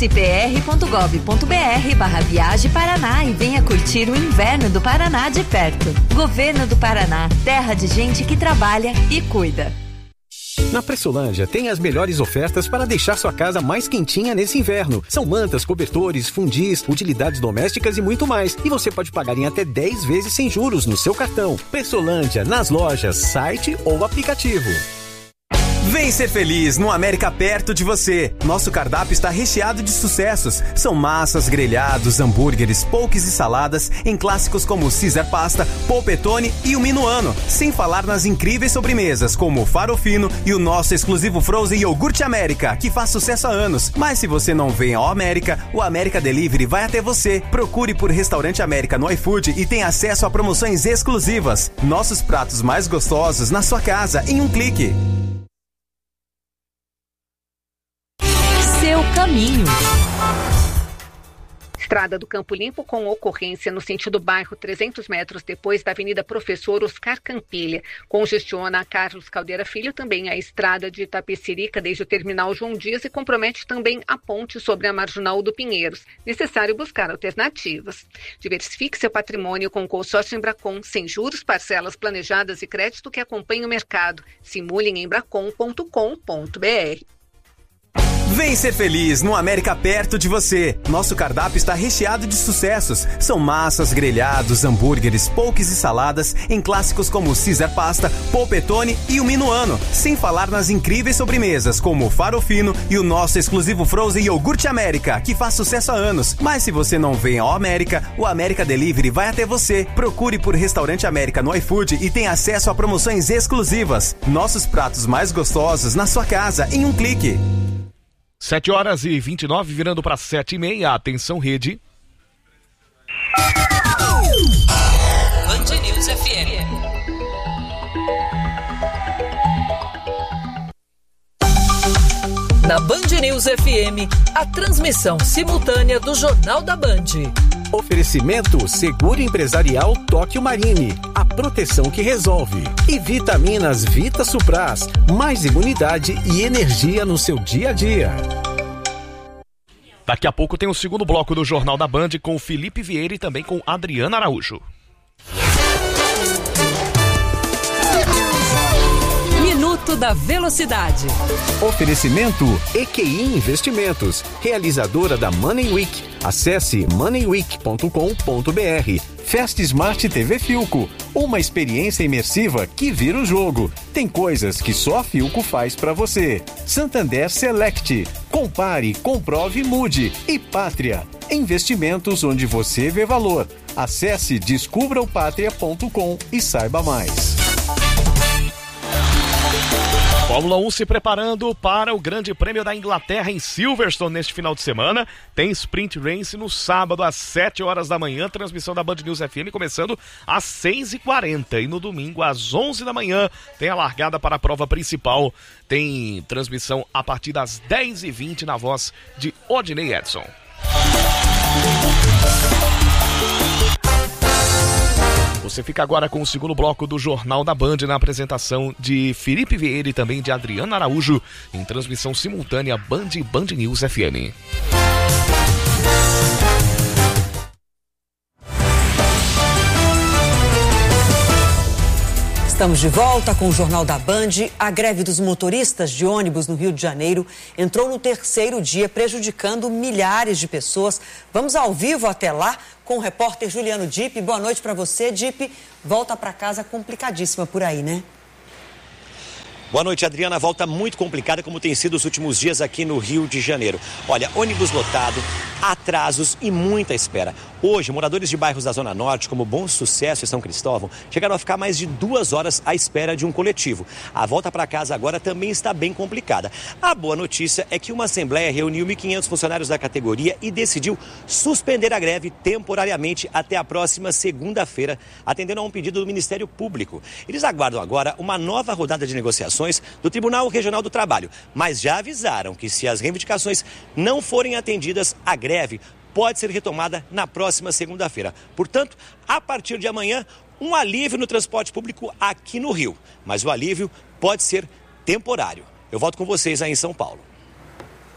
Acesse pr.gov.br/Viaje Paraná e venha curtir o inverno do Paraná de perto. Governo do Paraná, terra de gente que trabalha e cuida. Na Pressolândia tem as melhores ofertas para deixar sua casa mais quentinha nesse inverno. São mantas, cobertores, fundis, utilidades domésticas e muito mais. E você pode pagar em até 10 vezes sem juros no seu cartão. Pressolândia, nas lojas, site ou aplicativo. Vem ser feliz no América perto de você. Nosso cardápio está recheado de sucessos. São massas, grelhados, hambúrgueres, poques e saladas em clássicos como Caesar Pasta, Polpettone e o Minuano. Sem falar nas incríveis sobremesas como o Farofino e o nosso exclusivo Frozen Iogurte América, que faz sucesso há anos. Mas se você não vem ao América, o América Delivery vai até você. Procure por Restaurante América no iFood e tenha acesso a promoções exclusivas. Nossos pratos mais gostosos na sua casa em um clique. Seu caminho. Estrada do Campo Limpo com ocorrência no sentido bairro 300 metros depois da Avenida Professor Oscar Campilha. Congestiona a Carlos Caldeira Filho, também a estrada de Itapecerica desde o terminal João Dias e compromete também a ponte sobre a Marginal do Pinheiros. Necessário buscar alternativas. Diversifique seu patrimônio com o consórcio Embracon, sem juros, parcelas planejadas e crédito que acompanhe o mercado. Simule em embracon.com.br. Vem ser feliz no América perto de você. Nosso cardápio está recheado de sucessos. São massas, grelhados, hambúrgueres, poques e saladas em clássicos como Caesar Pasta, Polpettone e o Minuano. Sem falar nas incríveis sobremesas como o Farofino e o nosso exclusivo Frozen Iogurte América, que faz sucesso há anos. Mas se você não vem ao América, o América Delivery vai até você. Procure por Restaurante América no iFood e tenha acesso a promoções exclusivas. Nossos pratos mais gostosos na sua casa em um clique. 7h29, virando para 7h30. Atenção, rede. Band News FM. Na Band News FM, a transmissão simultânea do Jornal da Band. Oferecimento Seguro Empresarial Tóquio Marine, a proteção que resolve. E Vitaminas Vita Supras, mais imunidade e energia no seu dia a dia. Daqui a pouco tem o segundo bloco do Jornal da Band com Felipe Vieira e também com Adriana Araújo. Minuto da Velocidade. Oferecimento EQI Investimentos, realizadora da Money Week. Acesse moneyweek.com.br. Fast Smart TV Philco, uma experiência imersiva que vira o jogo. Tem coisas que só a Philco faz pra você. Santander Select, compare, comprove, mude. E Pátria, investimentos onde você vê valor. Acesse descubraopatria.com e saiba mais. Fórmula 1 se preparando para o Grande Prêmio da Inglaterra em Silverstone neste final de semana. Tem Sprint Race no sábado às 7h da manhã, transmissão da Band News FM começando às 6h40. E no domingo às 11 da manhã tem a largada para a prova principal. Tem transmissão a partir das 10h20 na voz de Odinei Edson. Você fica agora com o segundo bloco do Jornal da Band na apresentação de Felipe Vieira e também de Adriana Araújo em transmissão simultânea Band News FM. Estamos de volta com o Jornal da Band. A greve dos motoristas de ônibus no Rio de Janeiro entrou no terceiro dia, prejudicando milhares de pessoas. Vamos ao vivo até lá com o repórter Juliano Dipp. Boa noite para você, Dipp. Volta para casa complicadíssima por aí, né? Boa noite, Adriana. Volta muito complicada, como tem sido os últimos dias aqui no Rio de Janeiro. Olha, ônibus lotado, atrasos e muita espera. Hoje, moradores de bairros da Zona Norte, como Bom Sucesso e São Cristóvão, chegaram a ficar mais de 2 horas à espera de um coletivo. A volta para casa agora também está bem complicada. A boa notícia é que uma assembleia reuniu 1.500 funcionários da categoria e decidiu suspender a greve temporariamente até a próxima segunda-feira, atendendo a um pedido do Ministério Público. Eles aguardam agora uma nova rodada de negociações do Tribunal Regional do Trabalho, mas já avisaram que se as reivindicações não forem atendidas, a greve pode ser retomada na próxima segunda-feira. Portanto, a partir de amanhã, um alívio no transporte público aqui no Rio, mas o alívio pode ser temporário. Eu volto com vocês aí em São Paulo.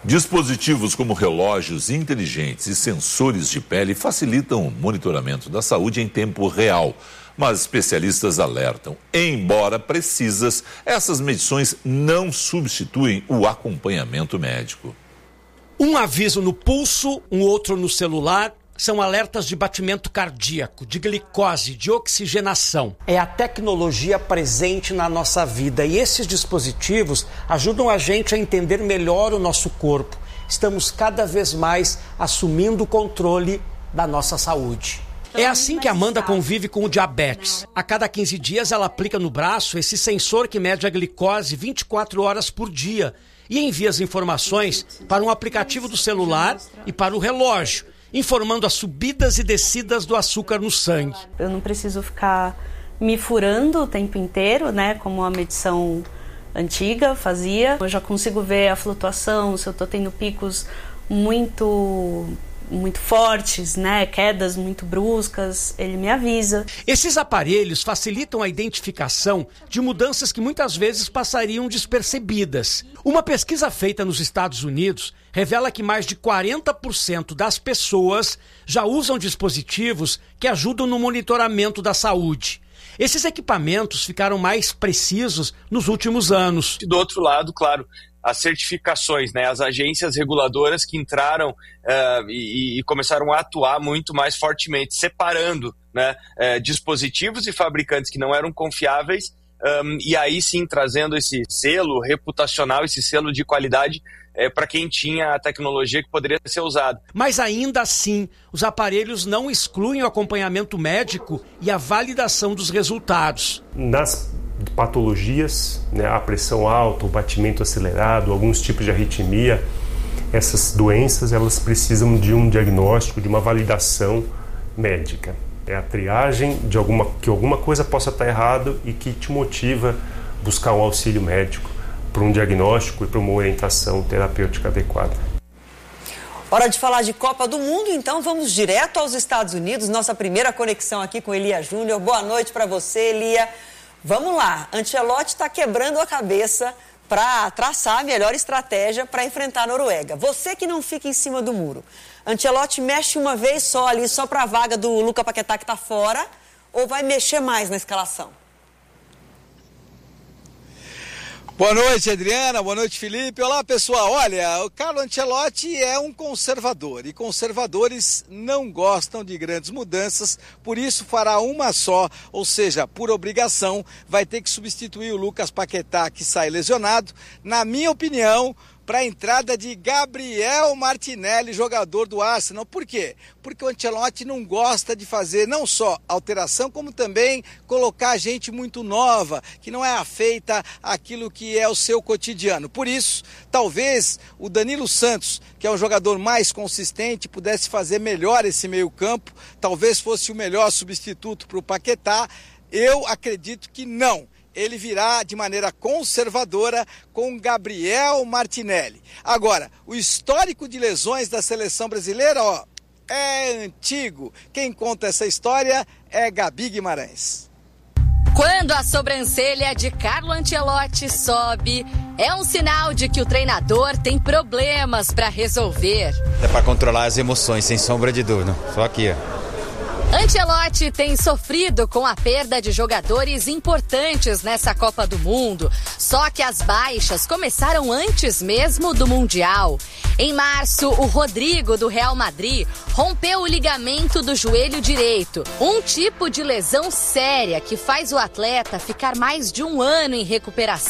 Dispositivos como relógios inteligentes e sensores de pele facilitam o monitoramento da saúde em tempo real. Mas especialistas alertam, embora precisas, essas medições não substituem o acompanhamento médico. Um aviso no pulso, um outro no celular, são alertas de batimento cardíaco, de glicose, de oxigenação. É a tecnologia presente na nossa vida e esses dispositivos ajudam a gente a entender melhor o nosso corpo. Estamos cada vez mais assumindo o controle da nossa saúde. É assim que a Amanda convive com o diabetes. A cada 15 dias ela aplica no braço esse sensor que mede a glicose 24 horas por dia e envia as informações para um aplicativo do celular e para o relógio, informando as subidas e descidas do açúcar no sangue. Eu não preciso ficar me furando o tempo inteiro, né, como a medição antiga fazia. Eu já consigo ver a flutuação, se eu estou tendo picos muito fortes, né, quedas muito bruscas, ele me avisa. Esses aparelhos facilitam a identificação de mudanças que muitas vezes passariam despercebidas. Uma pesquisa feita nos Estados Unidos revela que mais de 40% das pessoas já usam dispositivos que ajudam no monitoramento da saúde. Esses equipamentos ficaram mais precisos nos últimos anos. Do outro lado, claro, as certificações, né? As agências reguladoras que entraram e começaram a atuar muito mais fortemente, separando, né, dispositivos e fabricantes que não eram confiáveis, e aí sim trazendo esse selo reputacional, esse selo de qualidade para quem tinha a tecnologia que poderia ser usada. Mas ainda assim, os aparelhos não excluem o acompanhamento médico e a validação dos resultados. Nas patologias, né, a pressão alta, o batimento acelerado, alguns tipos de arritmia, essas doenças elas precisam de um diagnóstico, de uma validação médica. É a triagem de que alguma coisa possa estar errado e que te motiva a buscar um auxílio médico para um diagnóstico e para uma orientação terapêutica adequada. Hora de falar de Copa do Mundo, então vamos direto aos Estados Unidos. Nossa primeira conexão aqui com Elia Júnior. Boa noite para você, Elia. Vamos lá, Ancelotti está quebrando a cabeça para traçar a melhor estratégia para enfrentar a Noruega. Você que não fica em cima do muro, Ancelotti mexe uma vez só ali, só para a vaga do Lucas Paquetá que está fora, ou vai mexer mais na escalação? Boa noite, Adriana. Boa noite, Felipe. Olá, pessoal. Olha, o Carlo Ancelotti é um conservador e conservadores não gostam de grandes mudanças, por isso fará uma só, ou seja, por obrigação, vai ter que substituir o Lucas Paquetá, que sai lesionado, na minha opinião, para a entrada de Gabriel Martinelli, jogador do Arsenal. Por quê? Porque o Ancelotti não gosta de fazer não só alteração, como também colocar gente muito nova, que não é afeita àquilo que é o seu cotidiano. Por isso, talvez o Danilo Santos, que é um jogador mais consistente, pudesse fazer melhor esse meio-campo, talvez fosse o melhor substituto para o Paquetá. Eu acredito que não. Ele virá de maneira conservadora com Gabriel Martinelli. Agora, o histórico de lesões da seleção brasileira, é antigo. Quem conta essa história é Gabi Guimarães. Quando a sobrancelha de Carlo Ancelotti sobe, é um sinal de que o treinador tem problemas para resolver. É para controlar as emoções, sem sombra de dúvida. Só aqui, Ancelotti tem sofrido com a perda de jogadores importantes nessa Copa do Mundo. Só que as baixas começaram antes mesmo do Mundial. Em março, o Rodrigo, do Real Madrid, rompeu o ligamento do joelho direito. Um tipo de lesão séria que faz o atleta ficar mais de um ano em recuperação.